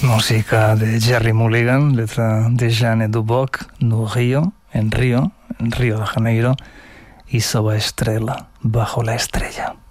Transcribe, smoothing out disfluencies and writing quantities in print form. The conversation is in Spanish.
Música de Gerry Mulligan, letra de Jeanne Duboc, no Río, en Río de Janeiro, y Soba Estrella, bajo la estrella.